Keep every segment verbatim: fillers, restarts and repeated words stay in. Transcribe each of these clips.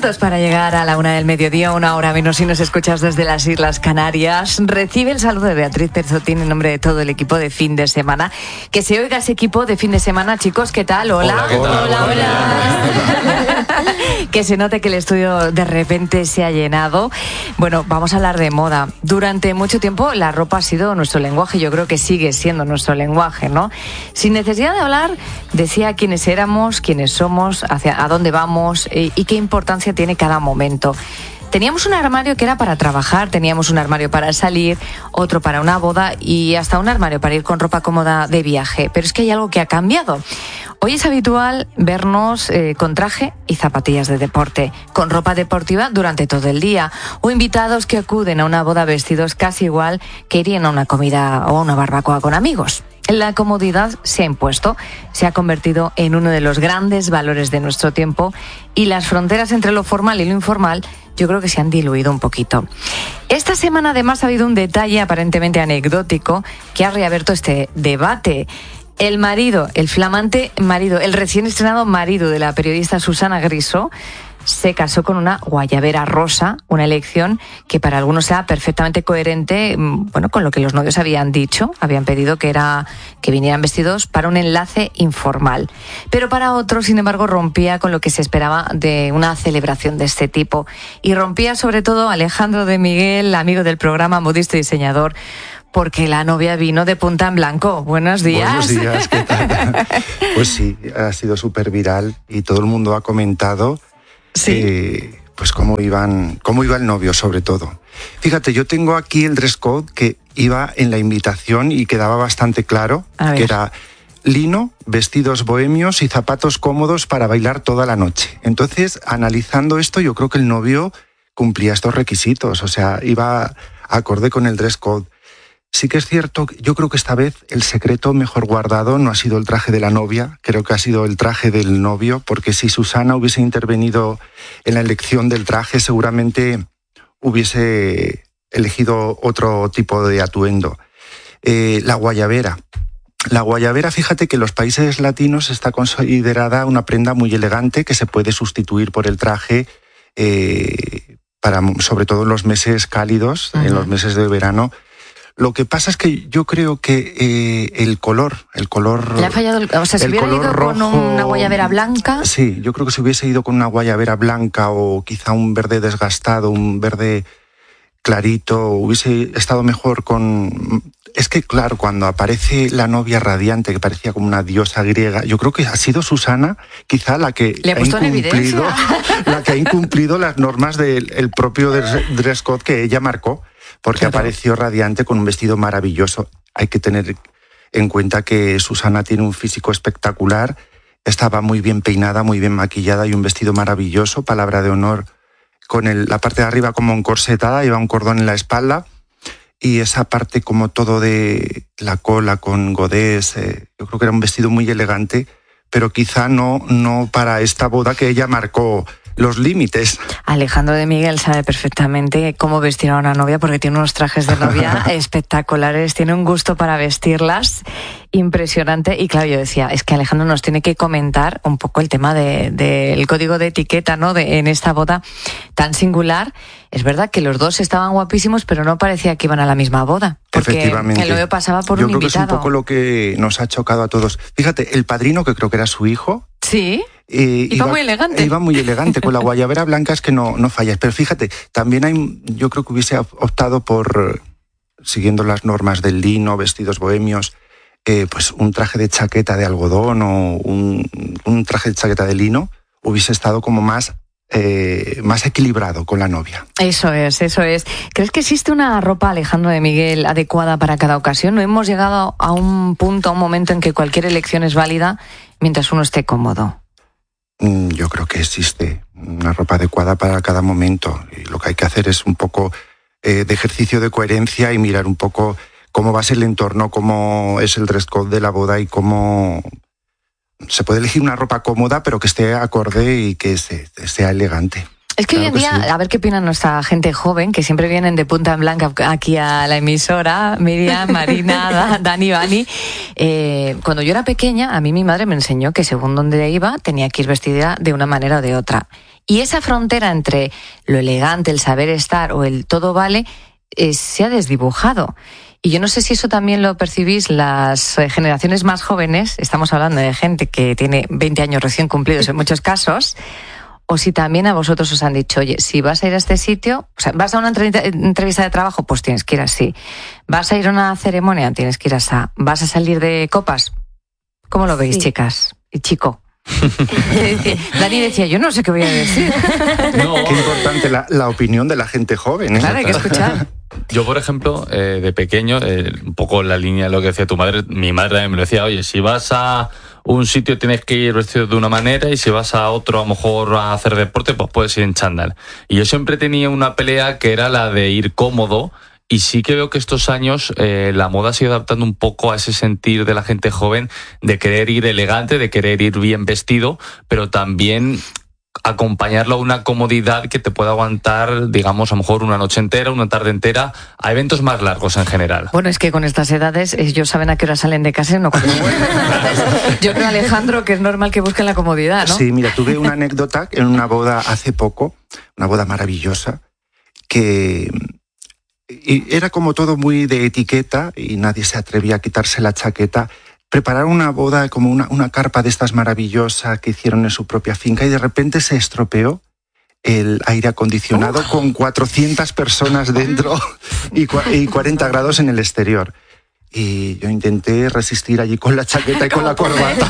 minutos para llegar a la una del mediodía, una hora menos si nos escuchas desde las Islas Canarias. Recibe el saludo de Beatriz Perzotín en nombre de todo el equipo de fin de semana. Que se oiga ese equipo de fin de semana, chicos, ¿qué tal? Hola, hola, ¿qué tal? hola, hola. hola. Que se note que el estudio de repente se ha llenado. Bueno, vamos a hablar de moda. Durante mucho tiempo la ropa ha sido nuestro lenguaje, yo creo que sigue siendo nuestro lenguaje, ¿no? Sin necesidad de hablar, decía quiénes éramos, quiénes somos, hacia a dónde vamos y, y qué importancia tiene cada momento. Teníamos un armario que era para trabajar, teníamos un armario para salir, otro para una boda y hasta un armario para ir con ropa cómoda de viaje. Pero es que hay algo que ha cambiado. Hoy es habitual vernos eh, con traje y zapatillas de deporte, con ropa deportiva durante todo el día, o invitados que acuden a una boda vestidos casi igual que irían a una comida o a una barbacoa con amigos. La comodidad se ha impuesto, se ha convertido en uno de los grandes valores de nuestro tiempo y las fronteras entre lo formal y lo informal yo creo que se han diluido un poquito. Esta semana además ha habido un detalle aparentemente anecdótico que ha reabierto este debate. El marido, el flamante marido, el recién estrenado marido de la periodista Susana Griso, se casó con una guayabera rosa, una elección que para algunos sea perfectamente coherente, bueno, con lo que los novios habían dicho, habían pedido que era que vinieran vestidos para un enlace informal. Pero para otros, sin embargo, rompía con lo que se esperaba de una celebración de este tipo. Y rompía sobre todo Alejandro de Miguel, amigo del programa, modisto y diseñador, porque la novia vino de punta en blanco. Buenos días. Buenos días, ¿qué tal? Pues sí, ha sido súper viral y todo el mundo ha comentado sí. eh, pues cómo iban, cómo iba el novio, sobre todo. Fíjate, yo tengo aquí el dress code que iba en la invitación y quedaba bastante claro, que era lino, vestidos bohemios y zapatos cómodos para bailar toda la noche. Entonces, analizando esto, yo creo que el novio cumplía estos requisitos, o sea, iba acorde con el dress code. Sí que es cierto, yo creo que esta vez el secreto mejor guardado no ha sido el traje de la novia, creo que ha sido el traje del novio, porque si Susana hubiese intervenido en la elección del traje, seguramente hubiese elegido otro tipo de atuendo. Eh, la guayabera. La guayabera, fíjate que en los países latinos está considerada una prenda muy elegante que se puede sustituir por el traje, eh, para, sobre todo en los meses cálidos, uh-huh. en los meses de verano. Lo que pasa es que yo creo que eh, el color, el color... Le ha fallado, el, o sea, si hubiera ido rojo, con una guayabera blanca... Sí, yo creo que si hubiese ido con una guayabera blanca o quizá un verde desgastado, un verde clarito, hubiese estado mejor con... Es que claro, cuando aparece la novia radiante, que parecía como una diosa griega, yo creo que ha sido Susana quizá la que ¿Le ha, ha puesto incumplido, en la que ha incumplido las normas del el propio dress code que ella marcó. Porque claro. apareció radiante con un vestido maravilloso. Hay que tener en cuenta que Susana tiene un físico espectacular, estaba muy bien peinada, muy bien maquillada y un vestido maravilloso, palabra de honor, con el, la parte de arriba como encorsetada, lleva un cordón en la espalda y esa parte como todo de la cola con godés, eh, yo creo que era un vestido muy elegante, pero quizá no, no para esta boda que ella marcó los límites. Alejandro de Miguel sabe perfectamente cómo vestir a una novia porque tiene unos trajes de novia espectaculares, tiene un gusto para vestirlas impresionante y claro, yo decía, es que Alejandro nos tiene que comentar un poco el tema del de, de código de etiqueta, ¿no? De, en esta boda tan singular. Es verdad que los dos estaban guapísimos, pero no parecía que iban a la misma boda. Porque efectivamente. El novio pasaba por yo un invitado. Yo creo invitado. que es un poco lo que nos ha chocado a todos. Fíjate, el padrino, que creo que era su hijo. Sí. Eh, iba, iba muy elegante. Iba muy elegante, con la guayabera blanca es que no, no fallas. Pero fíjate, también hay, yo creo que hubiese optado por, siguiendo las normas del lino, vestidos bohemios, eh, pues un traje de chaqueta de algodón o un, un traje de chaqueta de lino, hubiese estado como más... Eh, más equilibrado con la novia. Eso es, eso es. ¿Crees que existe una ropa, Alejandro de Miguel, adecuada para cada ocasión? ¿No hemos llegado a un punto, a un momento en que cualquier elección es válida mientras uno esté cómodo? Yo creo que existe una ropa adecuada para cada momento y lo que hay que hacer es un poco eh, de ejercicio de coherencia y mirar un poco cómo va a ser el entorno, cómo es el dress code de la boda y cómo... Se puede elegir una ropa cómoda, pero que esté acorde y que se, sea elegante. Es que claro hoy en día, sí. A ver qué opina nuestra gente joven, que siempre vienen de punta en blanca aquí a la emisora, Miriam, Marina, Dani, Vani. Eh, cuando yo era pequeña, a mí mi madre me enseñó que según donde iba, tenía que ir vestida de una manera o de otra. Y esa frontera entre lo elegante, el saber estar o el todo vale, eh, se ha desdibujado. Y yo no sé si eso también lo percibís las generaciones más jóvenes, estamos hablando de gente que tiene veinte años recién cumplidos en muchos casos, o si también a vosotros os han dicho, oye, si vas a ir a este sitio, o sea, vas a una entrevista de trabajo, pues tienes que ir así. Vas a ir a una ceremonia, tienes que ir así. Vas a salir de copas. ¿Cómo lo veis, sí. chicas y chico? Dani decía, yo no sé qué voy a decir. No. Qué importante la, la opinión de la gente joven, ¿eh? Claro, hay que escuchar. Yo, por ejemplo, eh, de pequeño, eh, un poco en la línea de lo que decía tu madre, mi madre también me lo decía, oye, si vas a un sitio tienes que ir vestido de una manera y si vas a otro a lo mejor a hacer deporte, pues puedes ir en chándal. Y yo siempre tenía una pelea que era la de ir cómodo. Y sí que veo que estos años eh, la moda se ha ido adaptando un poco a ese sentir de la gente joven de querer ir elegante, de querer ir bien vestido, pero también acompañarlo a una comodidad que te pueda aguantar, digamos, a lo mejor una noche entera, una tarde entera, a eventos más largos en general. Bueno, es que con estas edades ellos saben a qué hora salen de casa y no cuando vuelven. Yo creo, Alejandro, que es normal que busquen la comodidad, ¿no? Sí, mira, tuve una anécdota en una boda hace poco, una boda maravillosa, que... Y era como todo muy de etiqueta y nadie se atrevía a quitarse la chaqueta. Prepararon una boda como una, una carpa de estas maravillosas que hicieron en su propia finca y de repente se estropeó el aire acondicionado oh. con cuatrocientas personas dentro y, y cuarenta grados en el exterior. Y yo intenté resistir allí con la chaqueta y con la corbata.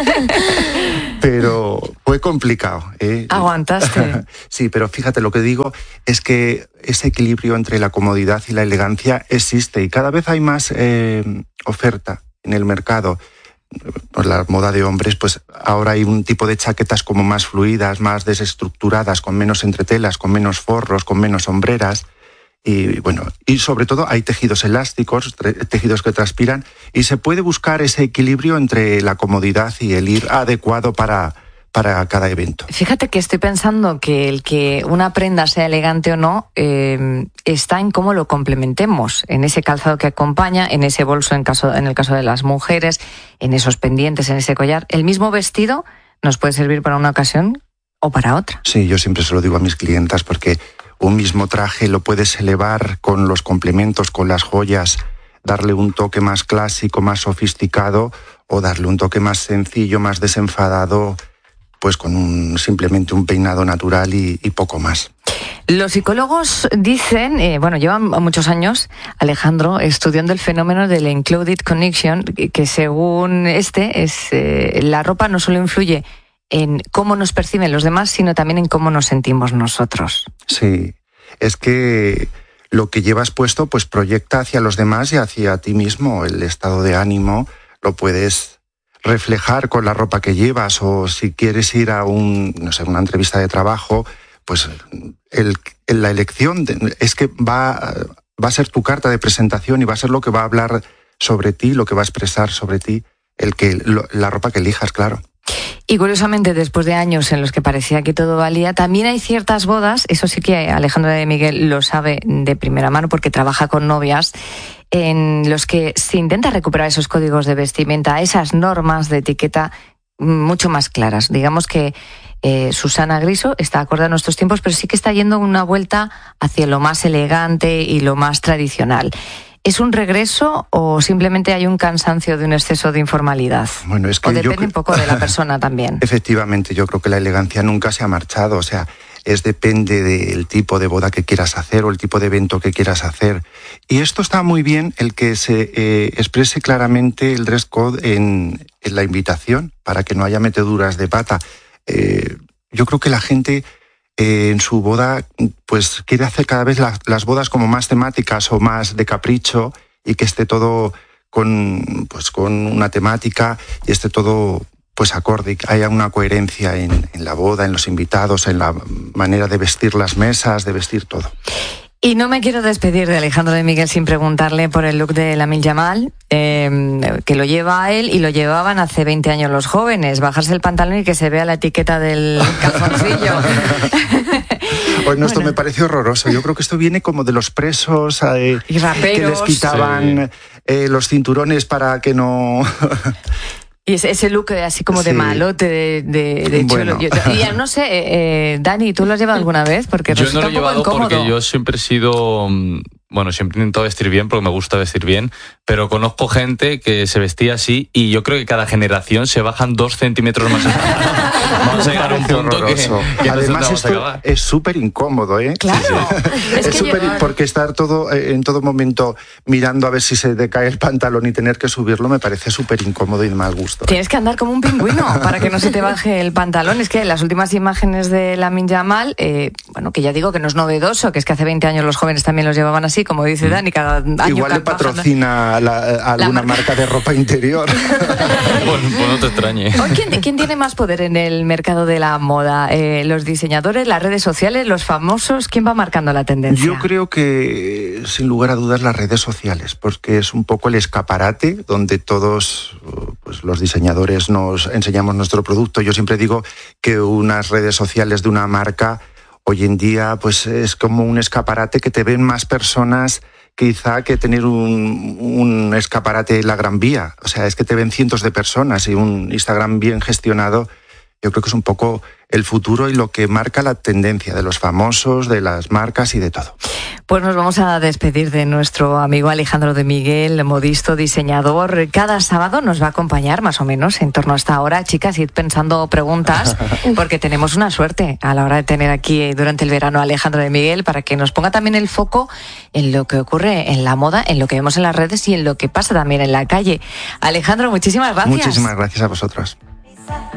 Pero fue complicado, ¿eh? Aguantaste. Sí, pero fíjate, lo que digo es que ese equilibrio entre la comodidad y la elegancia existe y cada vez hay más eh, oferta en el mercado. Por la moda de hombres, pues ahora hay un tipo de chaquetas como más fluidas, más desestructuradas, con menos entretelas, con menos forros, con menos sombreras. Y bueno, y sobre todo hay tejidos elásticos, tejidos que transpiran, y se puede buscar ese equilibrio entre la comodidad y el ir adecuado para, para cada evento. Fíjate que estoy pensando que el que una prenda sea elegante o no eh, está en cómo lo complementemos, en ese calzado que acompaña, en ese bolso en, caso, en el caso de las mujeres, en esos pendientes, en ese collar. El mismo vestido nos puede servir para una ocasión o para otra. Sí, yo siempre se lo digo a mis clientas porque un mismo traje lo puedes elevar con los complementos, con las joyas, darle un toque más clásico, más sofisticado, o darle un toque más sencillo, más desenfadado, pues con un, simplemente un peinado natural y, y poco más. Los psicólogos dicen, eh, bueno, llevan muchos años, Alejandro, estudiando el fenómeno del Included Connection, que según este, es eh, la ropa no solo influye en cómo nos perciben los demás, sino también en cómo nos sentimos nosotros. Sí, es que lo que llevas puesto pues proyecta hacia los demás y hacia ti mismo. El estado de ánimo lo puedes reflejar con la ropa que llevas, o si quieres ir a un, no sé, una entrevista de trabajo, pues el, la elección de, es que va, va a ser tu carta de presentación y va a ser lo que va a hablar sobre ti, lo que va a expresar sobre ti, el que lo, la ropa que elijas, claro. Y curiosamente, después de años en los que parecía que todo valía, también hay ciertas bodas, eso sí que Alejandro de Miguel lo sabe de primera mano porque trabaja con novias, en los que se intenta recuperar esos códigos de vestimenta, esas normas de etiqueta mucho más claras. Digamos que eh, Susana Griso está acorde a nuestros tiempos, pero sí que está yendo una vuelta hacia lo más elegante y lo más tradicional. ¿Es un regreso o simplemente hay un cansancio de un exceso de informalidad? Bueno, es que o depende yo... un poco de la persona también. Efectivamente, yo creo que la elegancia nunca se ha marchado. O sea, es depende del tipo de boda que quieras hacer o el tipo de evento que quieras hacer. Y esto está muy bien, el que se eh, exprese claramente el dress code en, en la invitación, para que no haya meteduras de pata. Eh, yo creo que la gente... Eh, en su boda, pues quiere hacer cada vez la, las bodas como más temáticas o más de capricho, y que esté todo con, pues, con una temática y esté todo pues acorde, que haya una coherencia en, en la boda, en los invitados, en la manera de vestir las mesas, de vestir todo. Y no me quiero despedir de Alejandro de Miguel sin preguntarle por el look de Lamine Yamal, eh, que lo lleva a él y lo llevaban hace veinte años los jóvenes. Bajarse el pantalón y que se vea la etiqueta del calzoncillo. Pues no, esto bueno. me parece horroroso. Yo creo que esto viene como de los presos eh, y raperos, que les quitaban sí. eh, los cinturones para que no... Y ese, ese look así como de sí. malote, de, de, de chulo. Bueno. Yo, y no sé, eh, Dani, ¿tú lo has llevado alguna vez? Porque yo no lo he un llevado poco porque yo siempre he sido... Bueno, siempre he intentado vestir bien porque me gusta vestir bien, pero conozco gente que se vestía así y yo creo que cada generación se bajan dos centímetros más. Vamos a llegar a un punto que, que además esto es súper incómodo, ¿eh? Claro. Sí, sí. Es, es súper llevar... porque estar todo en todo momento mirando a ver si se te cae el pantalón y tener que subirlo me parece súper incómodo y de mal gusto. Tienes que andar como un pingüino para que no se te baje el pantalón. Es que las últimas imágenes de Lamine Yamal, eh, bueno, que ya digo que no es novedoso, que es que hace veinte años los jóvenes también los llevaban así, como dice Dani, cada año... Igual le patrocina la, a alguna la marca. marca de ropa interior. Bueno, pues no te extrañe. ¿Quién, ¿Quién tiene más poder en el mercado de la moda? Eh, ¿Los diseñadores, las redes sociales, los famosos? ¿Quién va marcando la tendencia? Yo creo que, sin lugar a dudas, las redes sociales, porque es un poco el escaparate donde todos pues, los diseñadores nos enseñamos nuestro producto. Yo siempre digo que unas redes sociales de una marca hoy en día pues es como un escaparate que te ven más personas quizá que tener un, un escaparate en la Gran Vía. O sea, es que te ven cientos de personas y un Instagram bien gestionado yo creo que es un poco el futuro y lo que marca la tendencia de los famosos, de las marcas y de todo. Pues nos vamos a despedir de nuestro amigo Alejandro de Miguel, modisto, diseñador. Cada sábado nos va a acompañar más o menos en torno a esta hora. Chicas, id pensando preguntas porque tenemos una suerte a la hora de tener aquí durante el verano a Alejandro de Miguel para que nos ponga también el foco en lo que ocurre en la moda, en lo que vemos en las redes y en lo que pasa también en la calle. Alejandro, muchísimas gracias. Muchísimas gracias a vosotros.